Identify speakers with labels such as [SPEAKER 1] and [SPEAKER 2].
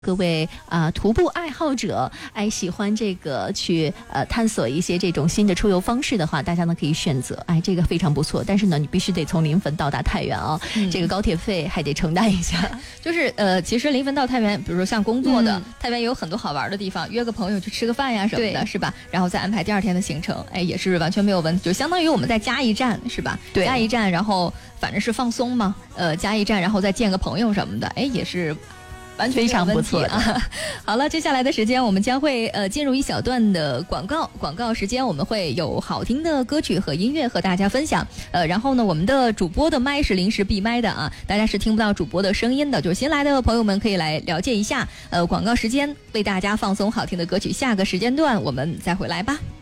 [SPEAKER 1] 各位徒步爱好者，喜欢这个去探索一些这种新的出游方式的话，大家呢可以选择，这个非常不错。但是呢，你必须得从临汾到达太原啊，这个高铁费还得承担一下。
[SPEAKER 2] 就是其实临汾到太原，比如说像工作的，太原也有很多好玩的地方，约个朋友去吃个饭呀什么的，是吧？然后再安排第二天的行程，也是完全没有问题，就相当于我们再加一站，是吧？
[SPEAKER 1] 对，
[SPEAKER 2] 加一站，然后反正是放松嘛，加一站，然后再见个朋友什么的，也是。完全
[SPEAKER 1] 非常不错
[SPEAKER 2] 啊！好了，接下来的时间我们将会进入一小段的广告时间，我们会有好听的歌曲和音乐和大家分享。然后呢，我们的主播的麦是临时闭麦的啊，大家是听不到主播的声音的。就新来的朋友们可以来了解一下。广告时间为大家放松好听的歌曲，下个时间段我们再回来吧。